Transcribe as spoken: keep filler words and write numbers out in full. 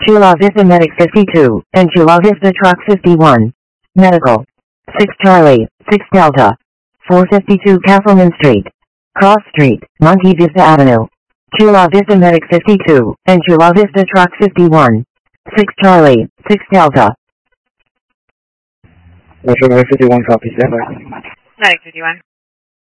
Chula Vista Medic fifty-two, and Chula Vista Truck fifty-one. Medical. six Charlie, six Delta. four fifty-two Castleman Street. Cross Street, Monkey Vista Avenue. Chula Vista Medic fifty-two, and Chula Vista Truck fifty-one. six Charlie, six Delta. Metro Medic fifty-one, copy, stand by. Medic fifty-one.